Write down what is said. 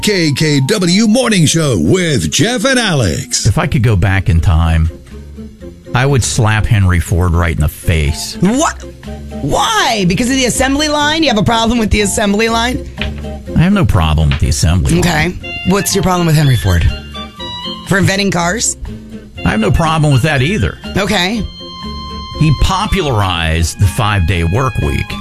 KKW Morning Show with Jeff and Alex. If I could go back in time, I would slap Henry Ford right in the face. What? Why? Because of the assembly line? You have a problem with the assembly line? I have no problem with the assembly line. Okay. What's your problem with Henry Ford? For inventing cars? I have no problem with that either. Okay. He popularized the 5-day work week.